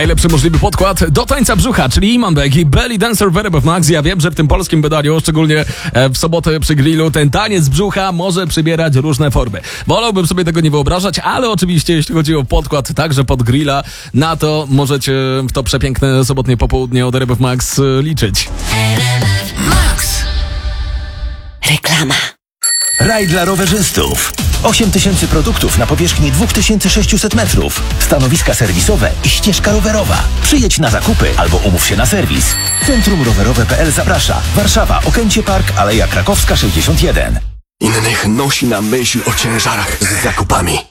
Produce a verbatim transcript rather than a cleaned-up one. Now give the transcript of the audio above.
Najlepszy możliwy podkład do tańca brzucha, czyli Imanbek i Belly Dancer w R M F Max. Ja wiem, że w tym polskim wydaniu, szczególnie w sobotę przy grillu, ten taniec brzucha może przybierać różne formy. Wolałbym sobie tego nie wyobrażać, ale oczywiście jeśli chodzi o podkład także pod grilla, na to możecie w to przepiękne sobotnie popołudnie od R M F Max liczyć. R M F Max. Reklama. Raj dla rowerzystów. osiem tysięcy produktów na powierzchni dwa tysiące sześćset metrów. Stanowiska serwisowe i ścieżka rowerowa. Przyjedź na zakupy albo umów się na serwis. Centrum Rowerowe kropka p l zaprasza. Warszawa, Okęcie Park, Aleja Krakowska sześćdziesiąt jeden. Innych nosi na myśl o ciężarach z zakupami.